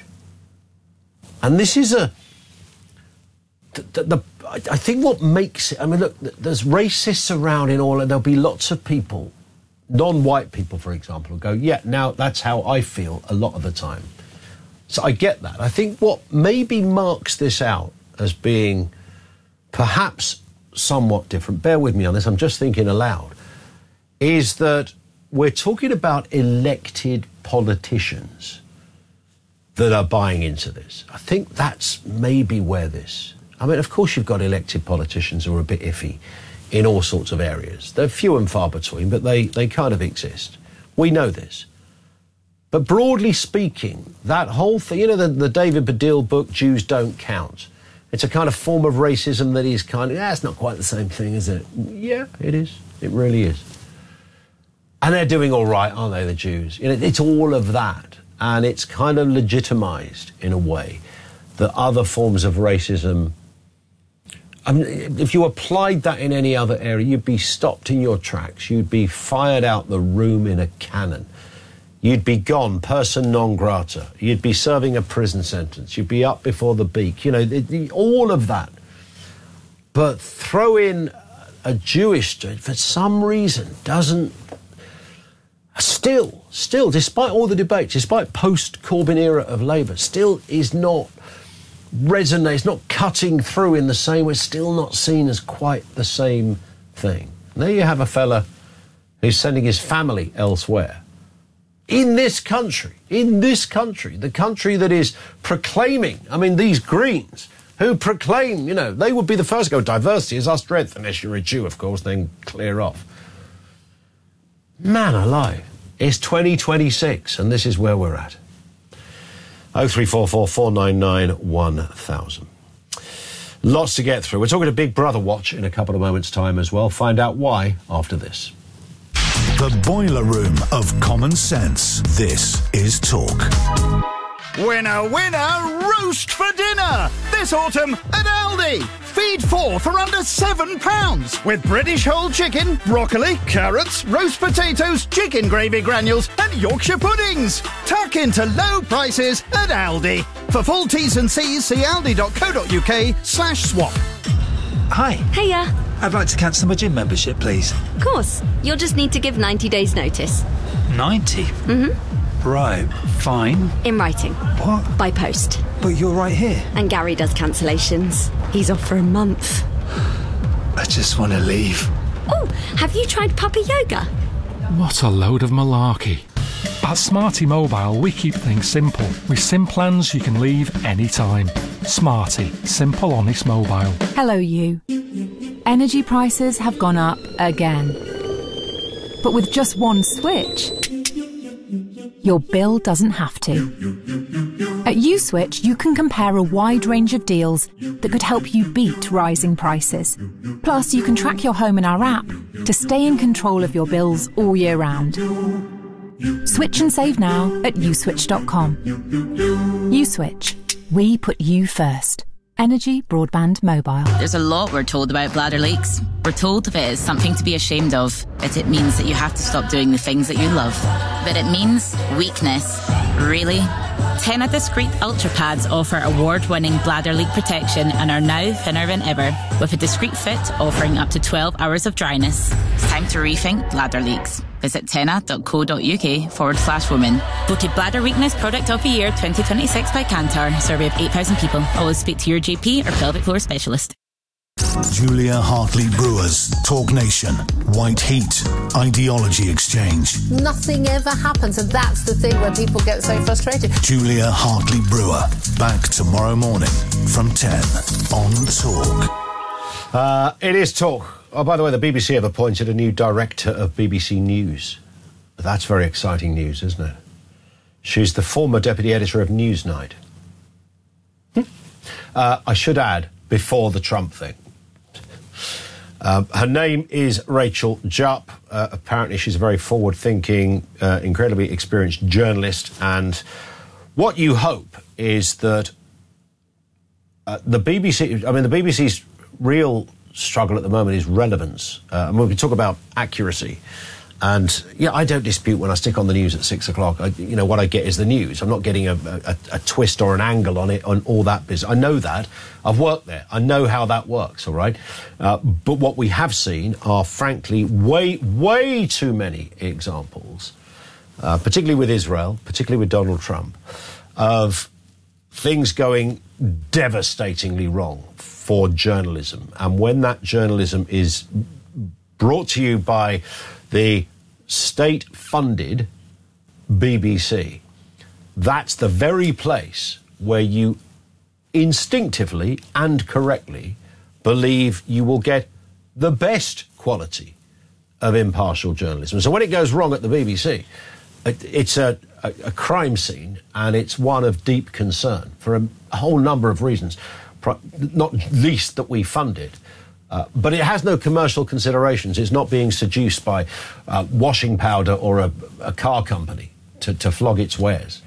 And this is a... The, the, the, I think what makes it... I mean, look, there's racists around in all, and there'll be lots of people, non-white people, for example, who go, yeah, now that's how I feel a lot of the time. So I get that. I think what maybe marks this out as being perhaps somewhat different, bear with me on this, I'm just thinking aloud, is that we're talking about elected politicians that are buying into this. I think that's maybe where this... I mean, of course you've got elected politicians who are a bit iffy in all sorts of areas. They're few and far between, but they, they kind of exist. We know this. But broadly speaking, that whole thing, you know, the, the David Baddiel book, Jews Don't Count, it's a kind of form of racism that is kind of, yeah, it's not quite the same thing, is it? Yeah, it is. It really is. And they're doing all right, aren't they, the Jews? You know, it's all of that. And it's kind of legitimized in a way that other forms of racism... I mean, if you applied that in any other area, you'd be stopped in your tracks. You'd be fired out the room in a cannon. You'd be gone, person non grata. You'd be serving a prison sentence. You'd be up before the beak. You know, the, the, all of that. But throw in a Jewish, for some reason, doesn't... Still, still, despite all the debates, despite post-Corbyn era of Labour, still is not resonates, it's not cutting through in the same way, it's still not seen as quite the same thing. And there you have a fella who's sending his family elsewhere. In this country, in this country, the country that is proclaiming, I mean, these Greens who proclaim, you know, they would be the first to go, diversity is our strength, unless you're a Jew, of course, then clear off. Man alive, it's twenty twenty-six, and this is where we're at. oh three four four, four nine nine, one thousand. Lots to get through. We're talking to Big Brother Watch in a couple of moments' time as well. Find out why after this. The boiler room of common sense. This is Talk. Winner, winner, roast for dinner! This autumn at Aldi. Feed four for under seven pounds with British whole chicken, broccoli, carrots, roast potatoes, chicken gravy granules and Yorkshire puddings. Tuck into low prices at Aldi. For full T's and C's, see aldi.co.uk slash swap. Hi. Hiya. I'd like to cancel my gym membership, please. Of course. You'll just need to give ninety days notice. ninety? Mm-hmm. Right, fine. In writing. What? By post. But you're right here. And Gary does cancellations. He's off for a month. I just want to leave. Oh, have you tried puppy yoga? What a load of malarkey. At Smarty Mobile, we keep things simple. With SIM plans you can leave anytime. Smarty. Simple, honest mobile. Hello, you. Energy prices have gone up again. But with just one switch, your bill doesn't have to. At USwitch, you can compare a wide range of deals that could help you beat rising prices. Plus, you can track your home in our app to stay in control of your bills all year round. Switch and save now at uswitch dot com. USwitch. We put you first. Energy Broadband Mobile. There's a lot we're told about bladder leaks. We're told if it is something to be ashamed of, that it means that you have to stop doing the things that you love. But it means weakness. Really? Tena Discreet Ultra Pads offer award-winning bladder leak protection and are now thinner than ever, with a discreet fit offering up to twelve hours of dryness. It's time to rethink bladder leaks. Visit tena.co.uk forward slash women. Voted Bladder Weakness Product of the Year twenty twenty-six by Kantar. Survey of eight thousand people. Always speak to your G P or pelvic floor specialist. Julia Hartley Brewer's Talk Nation. White Heat. Ideology Exchange. Nothing ever happens, and that's the thing where people get so frustrated. Julia Hartley Brewer. Back tomorrow morning from ten on Talk. Uh, it is Talk. Oh, by the way, the B B C have appointed a new director of B B C News. That's very exciting news, isn't it? She's the former deputy editor of Newsnight. Hm. Uh, I should add, before the Trump thing. Um, her name is Rachel Jupp. Uh, apparently she's a very forward-thinking, uh, incredibly experienced journalist. And what you hope is that uh, the B B C... I mean, the B B C's real struggle at the moment is relevance. Uh, and when we talk about accuracy, and yeah, I don't dispute when I stick on the news at six o'clock. I, you know, what I get is the news. I'm not getting a, a, a twist or an angle on it, on all that business. I know that. I've worked there. I know how that works, all right? Uh, but what we have seen are, frankly, way, way too many examples, uh, particularly with Israel, particularly with Donald Trump, of things going devastatingly wrong for journalism. And when that journalism is brought to you by the state-funded B B C, that's the very place where you instinctively and correctly believe you will get the best quality of impartial journalism. So when it goes wrong at the B B C, it's a, a, a crime scene, and it's one of deep concern for a, a whole number of reasons, not least that we fund it. Uh, but it has no commercial considerations. It's not being seduced by uh, washing powder or a, a car company to, to flog its wares,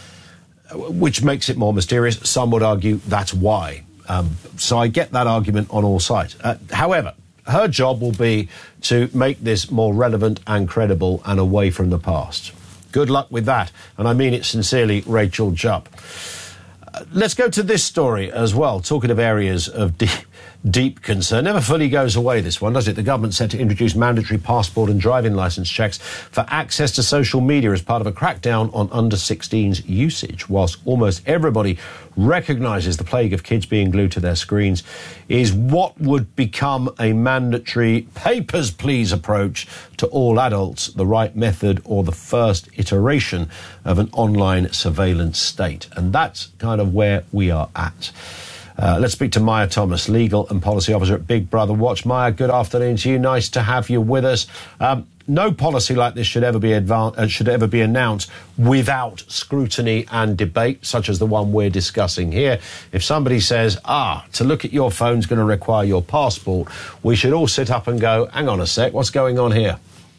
which makes it more mysterious. Some would argue that's why. Um, so I get that argument on all sides. Uh, however, her job will be to make this more relevant and credible and away from the past. Good luck with that. And I mean it sincerely, Rachel Jupp. Uh, let's go to this story as well, talking of areas of deep... deep concern. Never fully goes away, this one, does it? The government set to introduce mandatory passport and driving licence checks for access to social media as part of a crackdown on under sixteens usage, whilst almost everybody recognises the plague of kids being glued to their screens. Is what would become a mandatory papers, please approach to all adults the right method or the first iteration of an online surveillance state? And that's kind of where we are at. Uh, let's speak to Maya Thomas, Legal and Policy Officer at Big Brother Watch. Maya, good afternoon to you. Nice to have you with us. Um, no policy like this should ever be advan- uh, should ever be announced without scrutiny and debate, such as the one we're discussing here. If somebody says, ah, to look at your phone is going to require your passport, we should all sit up and go, hang on a sec, what's going on here?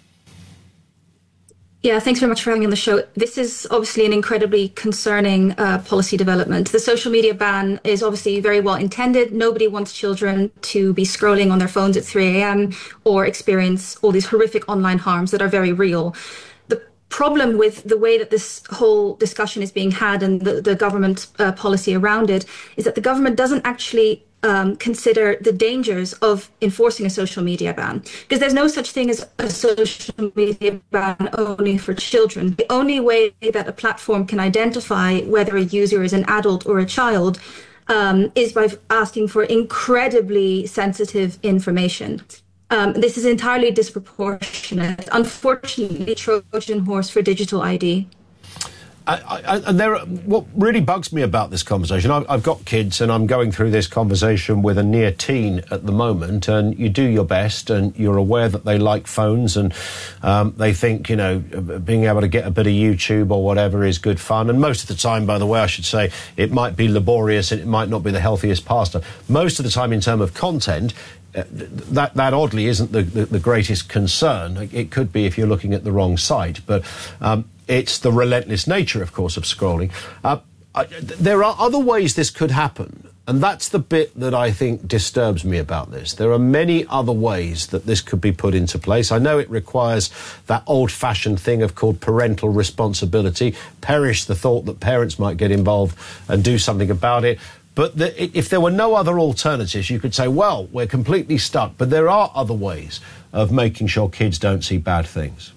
Yeah, thanks very much for having me on the show. This is obviously an incredibly concerning uh, policy development. The social media ban is obviously very well intended. Nobody wants children to be scrolling on their phones at three a.m. or experience all these horrific online harms that are very real. The problem with the way that this whole discussion is being had and the, the government uh, policy around it is that the government doesn't actually Um, consider the dangers of enforcing a social media ban, because there's no such thing as a social media ban only for children. The only way that a platform can identify whether a user is an adult or a child um, is by asking for incredibly sensitive information. Um, this is entirely disproportionate. Unfortunately, Trojan horse for digital I D. I, I, and there, what really bugs me about this conversation, I've, I've got kids and I'm going through this conversation with a near teen at the moment, and you do your best and you're aware that they like phones and um, they think, you know, being able to get a bit of YouTube or whatever is good fun. And most of the time, by the way, I should say, it might be laborious and it might not be the healthiest pastime. Most of the time in terms of content, Uh, that that oddly isn't the, the, the greatest concern. It could be if you're looking at the wrong site, but um, it's the relentless nature, of course, of scrolling. Uh, I, there are other ways this could happen, and that's the bit that I think disturbs me about this. There are many other ways that this could be put into place. I know it requires that old-fashioned thing of called parental responsibility. Perish the thought that parents might get involved and do something about it. But the, if there were no other alternatives, you could say, well, we're completely stuck. But there are other ways of making sure kids don't see bad things.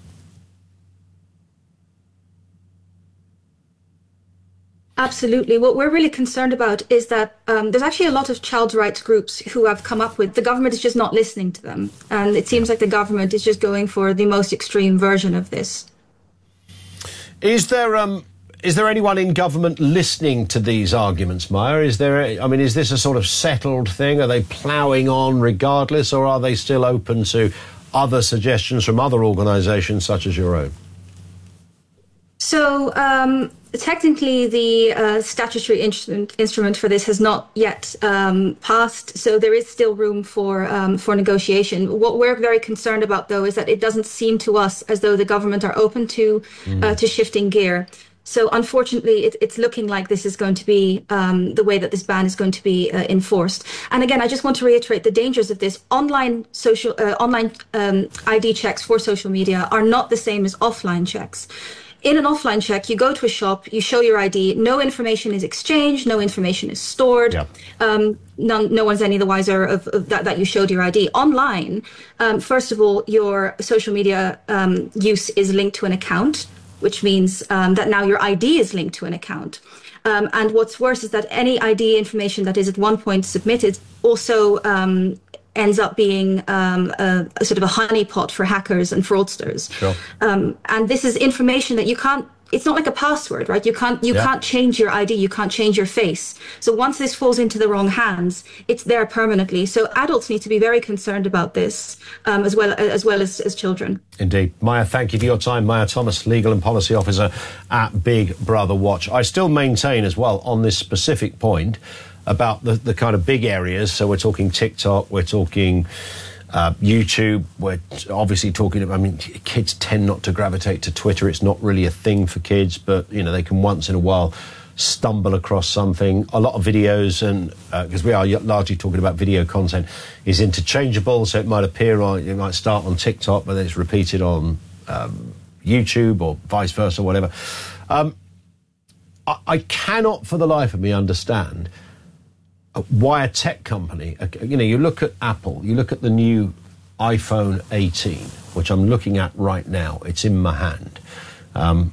Absolutely. What we're really concerned about is that um, there's actually a lot of child rights groups who have come up with the government is just not listening to them. And it seems like the government is just going for the most extreme version of this. Is there... Um Is there anyone in government listening to these arguments, Maya? Is there, I mean, is this a sort of settled thing? Are they ploughing on regardless, or are they still open to other suggestions from other organisations such as your own? So, um, technically, the uh, statutory instrument, instrument for this has not yet um, passed, so there is still room for um, for negotiation. What we're very concerned about, though, is that it doesn't seem to us as though the government are open to mm. uh, to shifting gear. So unfortunately, it, it's looking like this is going to be um, the way that this ban is going to be uh, enforced. And again, I just want to reiterate the dangers of this. Online social, uh, online um, I D checks for social media are not the same as offline checks. In an offline check, you go to a shop, you show your I D, no information is exchanged, no information is stored. Yep. Um, none, no one's any the wiser of, of that, that you showed your I D. Online, um, first of all, your social media um, use is linked to an account, which means um, that now your I D is linked to an account. Um, and what's worse is that any I D information that is at one point submitted also um, ends up being um, a, a sort of a honeypot for hackers and fraudsters. Sure. Um, and this is information that you can't, it's not like a password, right? You can't you yeah. can't change your I D, you can't change your face. So once this falls into the wrong hands, it's there permanently. So adults need to be very concerned about this, um, as well as well as, as children. Indeed. Maya, thank you for your time. Maya Thomas, Legal and Policy Officer at Big Brother Watch. I still maintain as well on this specific point about the, the kind of big areas. So we're talking TikTok, we're talking Uh, YouTube, we're obviously talking about, I mean, kids tend not to gravitate to Twitter. It's not really a thing for kids, but, you know, they can once in a while stumble across something. A lot of videos, and because uh, we are largely talking about video content, is interchangeable. So it might appear on, it might start on TikTok, but then it's repeated on um, YouTube or vice versa, whatever. Um, I, I cannot for the life of me understand why a tech company, you know, you look at Apple, you look at the new iPhone eighteen, which I'm looking at right now. It's in my hand. Um,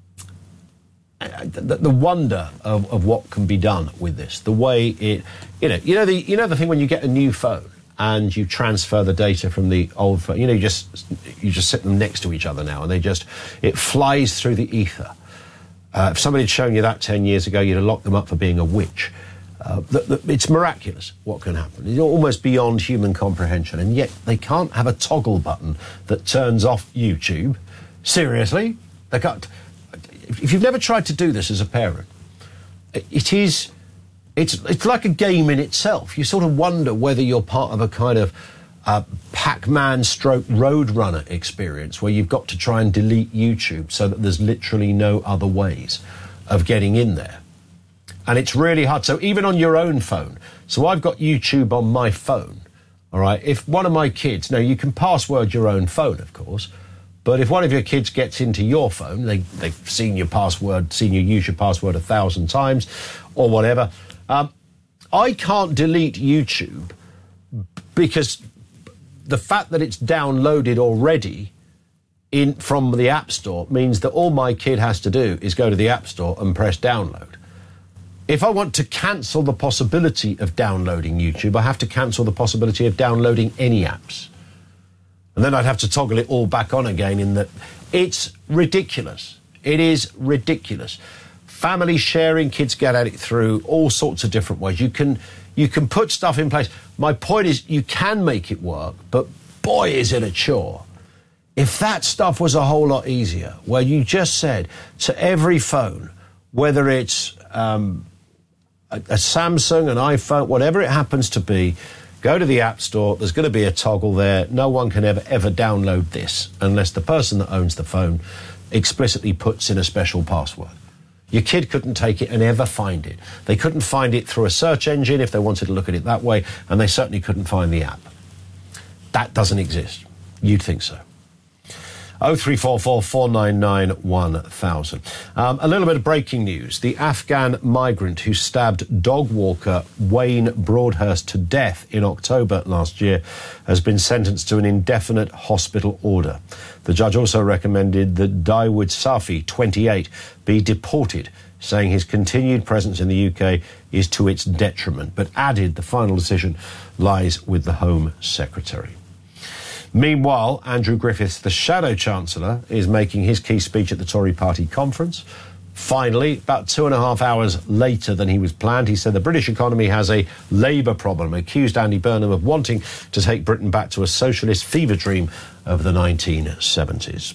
the, the wonder of, of what can be done with this, the way it, you know, you know the you know the thing when you get a new phone and you transfer the data from the old phone, you know, you just you just sit them next to each other now, and they just it flies through the ether. Uh, if somebody had shown you that ten years ago, you'd have locked them up for being a witch. Uh, the, the, it's miraculous what can happen. It's almost beyond human comprehension, and yet they can't have a toggle button that turns off YouTube. Seriously? They can't. If you've never tried to do this as a parent, it is, it's, it's like a game in itself. You sort of wonder whether you're part of a kind of uh, Pac-Man stroke Roadrunner experience where you've got to try and delete YouTube so that there's literally no other ways of getting in there. And it's really hard. So even on your own phone, so I've got YouTube on my phone, all right? If one of my kids, now you can password your own phone, of course, but if one of your kids gets into your phone, they, they've seen your password, seen you use your password a thousand times or whatever, um, I can't delete YouTube because the fact that it's downloaded already in from the App Store means that all my kid has to do is go to the App Store and press download. If I want to cancel the possibility of downloading YouTube, I have to cancel the possibility of downloading any apps. And then I'd have to toggle it all back on again in that it's ridiculous. It is ridiculous. Family sharing, kids get at it through all sorts of different ways. You can, you can put stuff in place. My point is you can make it work, but boy, is it a chore. If that stuff was a whole lot easier, where you just said to every phone, whether it's um, a, a Samsung, an iPhone, whatever it happens to be, go to the App Store, there's going to be a toggle there. No one can ever, ever download this unless the person that owns the phone explicitly puts in a special password. Your kid couldn't take it and ever find it. They couldn't find it through a search engine if they wanted to look at it that way, and they certainly couldn't find the app. That doesn't exist. You'd think so. oh three four four, four nine nine, one thousand. Um, a little bit of breaking news. The Afghan migrant who stabbed dog walker Wayne Broadhurst to death in October last year has been sentenced to an indefinite hospital order. The judge also recommended that Dawood Safi, twenty-eight, be deported, saying his continued presence in the U K is to its detriment, but added the final decision lies with the Home Secretary. Meanwhile, Andrew Griffiths, the Shadow Chancellor, is making his key speech at the Tory party conference. Finally, about two and a half hours later than he was planned, he said the British economy has a Labour problem, accused Andy Burnham of wanting to take Britain back to a socialist fever dream of the nineteen seventies.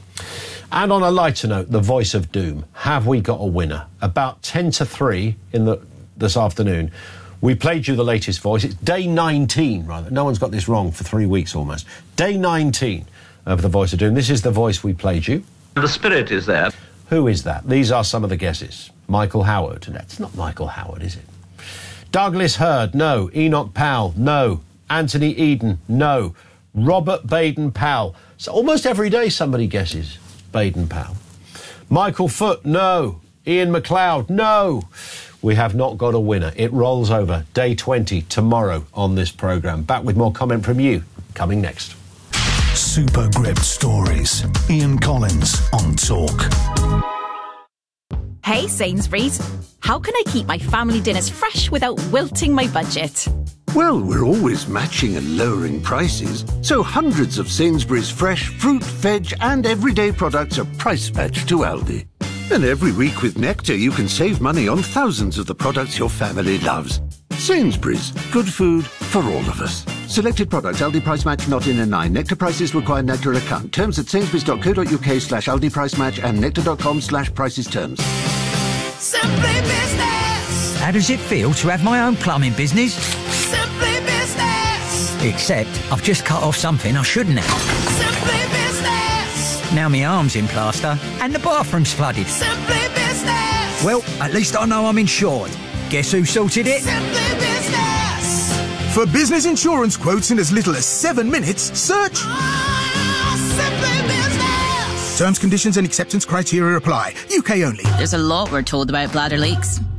And on a lighter note, the voice of doom. Have we got a winner? About ten to three in the this afternoon, we played you the latest voice. It's day nineteen, rather. No one's got this wrong for three weeks almost. Day nineteen of the voice of doom. This is the voice we played you. The spirit is there. Who is that? These are some of the guesses. Michael Howard. That's not Michael Howard, is it? Douglas Hurd, no. Enoch Powell, no. Anthony Eden, no. Robert Baden-Powell. So almost every day somebody guesses Baden-Powell. Michael Foot, no. Ian McLeod, no. We have not got a winner. It rolls over. Day twenty tomorrow on this programme. Back with more comment from you coming next. Super Grip Stories. Ian Collins on Talk. Hey Sainsbury's, how can I keep my family dinners fresh without wilting my budget? Well, we're always matching and lowering prices, so hundreds of Sainsbury's fresh fruit, veg and everyday products are price matched to Aldi. And every week with Nectar you can save money on thousands of the products your family loves. Sainsbury's, good food for all of us. Selected products, Aldi price match not in a nine. Nectar prices require Nectar account. Terms at sainsbury's.co.uk slash Aldi price match and nectar.com slash prices terms. Simply Business! How does it feel to have my own plumbing business? Simply Business! Except I've just cut off something I shouldn't have. Simply Business! Now my arm's in plaster and the bathroom's flooded. Simply Business! Well, at least I know I'm insured. Guess who sorted it? Simply Business! For business insurance quotes in as little as seven minutes, search oh, Simply Business! Terms, conditions and acceptance criteria apply. U K only. There's a lot we're told about bladder leaks.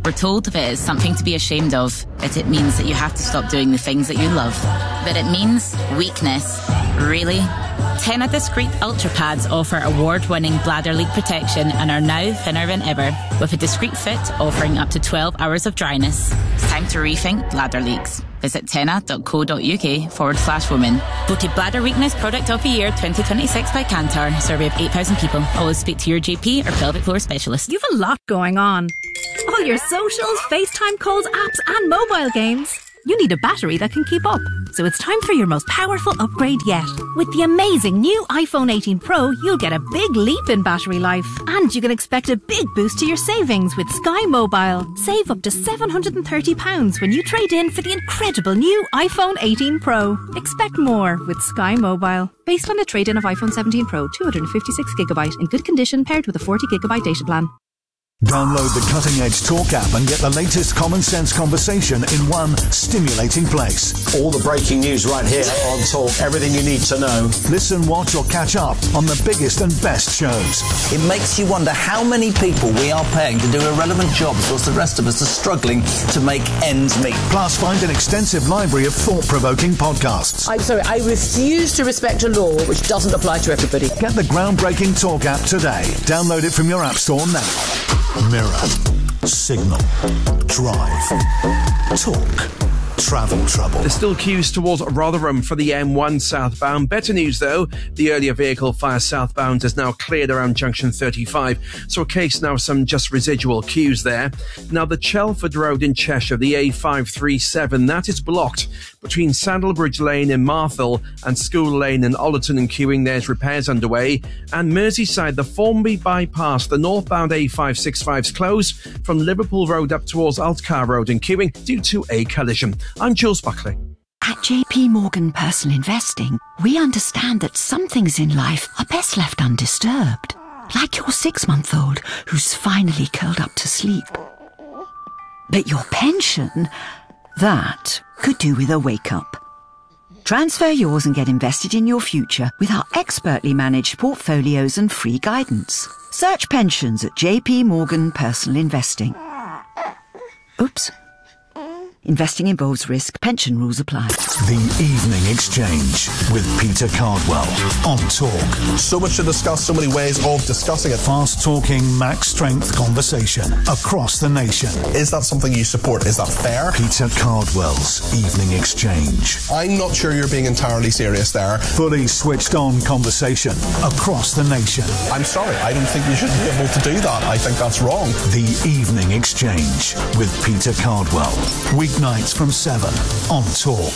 We're told of it as something to be ashamed of, that it means that you have to stop doing the things that you love. But it means weakness. Really? Tena Discreet Ultra Pads offer award-winning bladder leak protection and are now thinner than ever, with a discreet fit offering up to twelve hours of dryness. It's time to rethink bladder leaks. Visit tena.co.uk forward slash women. Voted Bladder Weakness Product of the Year twenty twenty-six by Kantar. Survey of eight thousand people. Always speak to your G P or pelvic floor specialist. You've a lot going on. All your socials, FaceTime calls, apps and mobile games. You need a battery that can keep up. So it's time for your most powerful upgrade yet. With the amazing new iPhone eighteen Pro, you'll get a big leap in battery life. And you can expect a big boost to your savings with Sky Mobile. Save up to seven hundred thirty pounds when you trade in for the incredible new iPhone eighteen Pro. Expect more with Sky Mobile. Based on a trade-in of iPhone seventeen Pro, two hundred fifty-six gigabyte in good condition paired with a forty gigabyte data plan. Download the Cutting Edge Talk app and get the latest common sense conversation in one stimulating place. All the breaking news right here on Talk. Everything you need to know. Listen, watch or catch up on the biggest and best shows. It makes you wonder how many people we are paying to do irrelevant jobs whilst the rest of us are struggling to make ends meet. Plus, find an extensive library of thought-provoking podcasts. I'm sorry, I refuse to respect a law which doesn't apply to everybody. Get the groundbreaking Talk app today. Download it from your app store now. Mirror, Signal, Drive, Talk, Travel Trouble. There's still queues towards Rotherham for the M one southbound. Better news though, the earlier vehicle fire southbound is now cleared around junction thirty-five, so a case now some just residual queues there. Now the Chelford Road in Cheshire, the A five three seven, that is blocked between Sandalbridge Lane in Marthall and School Lane in Ollerton, and queuing there's repairs underway. And Merseyside, the Formby bypass, the northbound A five sixty-five's closed from Liverpool Road up towards Altcar Road in queuing due to a collision. I'm Jules Buckley. At J P Morgan Personal Investing, we understand that some things in life are best left undisturbed. Like your six-month-old who's finally curled up to sleep. But your pension, that could do with a wake-up. Transfer yours and get invested in your future with our expertly managed portfolios and free guidance. Search pensions at J P Morgan Personal Investing. Oops. Investing involves risk. Pension rules apply. The Evening Exchange with Peter Cardwell on Talk. So much to discuss, so many ways of discussing it. Fast-talking, max-strength conversation across the nation. Is that something you support? Is that fair? Peter Cardwell's Evening Exchange. I'm not sure you're being entirely serious there. Fully switched-on conversation across the nation. I'm sorry, I don't think you should be able to do that. I think that's wrong. The Evening Exchange with Peter Cardwell. Weeknights from seven on Talk.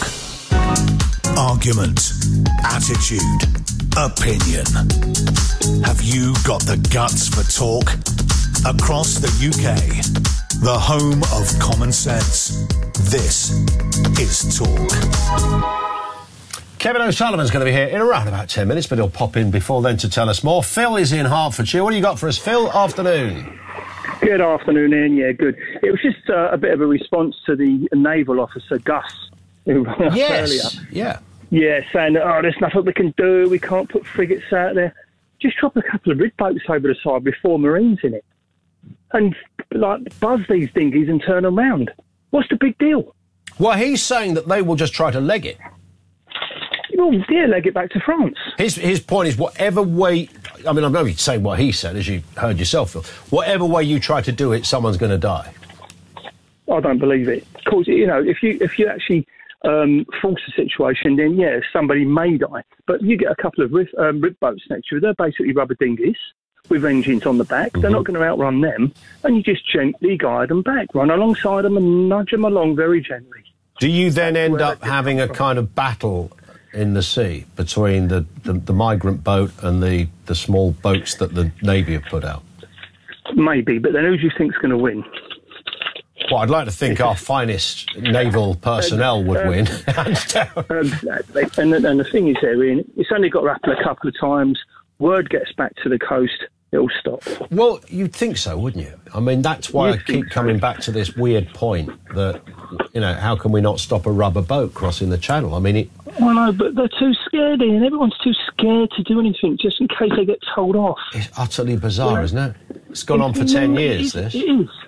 Argument, attitude, opinion. Have you got the guts for talk? Across the U K, the home of common sense. This is Talk. Kevin O'Sullivan's going to be here in around about ten minutes, but he'll pop in before then to tell us more. Phil is in Hertfordshire. What do you got for us, Phil? Afternoon. Good afternoon, Ian. Yeah, good. It was just uh, a bit of a response to the naval officer, Gus, who rang up yes. earlier. Yeah. Yeah, saying, oh, there's nothing we can do, we can't put frigates out there. Just drop a couple of rig boats over the side with four Marines in it. And, like, buzz these dinghies and turn them round. What's the big deal? Well, he's saying that they will just try to leg it. Well, yeah, leg it back to France. His his point is whatever way... I mean, I'm only saying what he said, as you heard yourself, Phil. Whatever way you try to do it, someone's going to die. I don't believe it. Of course, you know, if you if you actually um, force a situation, then, yeah, somebody may die. But you get a couple of rib, um, rib boats next to you. They're basically rubber dinghies with engines on the back. Mm-hmm. They're not going to outrun them. And you just gently guide them back, run alongside them and nudge them along very gently. Do you then end up having a kind of battle in the sea between the, the, the migrant boat and the, the small boats that the Navy have put out? Maybe, but then who do you think's going to win? Well, I'd like to think our finest naval personnel would um, win. Exactly. And, and the thing is, there, Ian, it's only got to happen a couple of times. Word gets back to the coast, it'll stop. Well, you'd think so, wouldn't you? I mean, that's why You'd I keep coming so. back to this weird point that, you know, how can we not stop a rubber boat crossing the channel? I mean, it... Well, no, but they're too scared, Ian. Everyone's too scared to do anything, just in case they get told off. It's utterly bizarre, yeah. isn't it? It's gone on for ten years, it is, this. It is.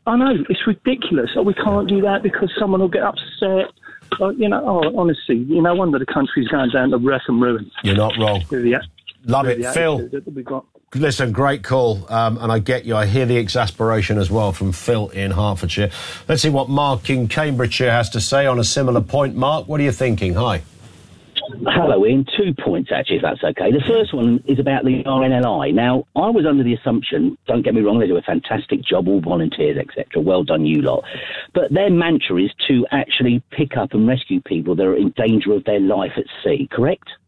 I know, it's ridiculous. Oh, we can't do that because someone will get upset. Uh, you know, oh, honestly, you know, no wonder the country's going down to wreck and ruin. You're not wrong. With the, Love with it. the Phil, attitude that we've got. listen, great call, um, and I get you. I hear the exasperation as well from Phil in Hertfordshire. Let's see what Mark in Cambridgeshire has to say on a similar point. Mark, what are you thinking? Hi. Hello, Ian. Two points, actually, if that's okay. The first one is about the R N L I. Now, I was under the assumption, don't get me wrong, they do a fantastic job, all volunteers, et cetera. Well done, you lot. But their mantra is to actually pick up and rescue people that are in danger of their life at sea, correct?